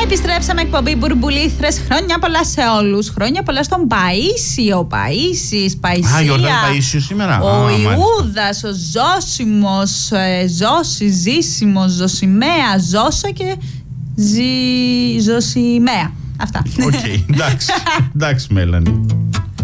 Επιστρέψαμε, εκπομπή Μπουρμπουλήθρες. Χρόνια πολλά σε όλους. Χρόνια πολλά στον Παΐσιο. Παϊσία. Α, γιορτάζει Παΐσιο σήμερα. Ο Ιούδας, ο Ζώσιμος, Ζώση, Ζήσιμος, Ζωσιμαία, Ζώσο και Ζωσιμαία. Αυτά. Οκ, εντάξει, Μέλανη.